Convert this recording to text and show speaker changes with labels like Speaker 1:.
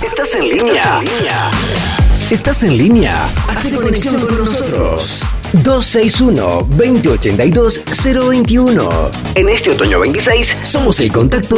Speaker 1: Estás en línea. Estás en línea. Haz conexión con nosotros. 261-2082-021. En este otoño 26 somos el contacto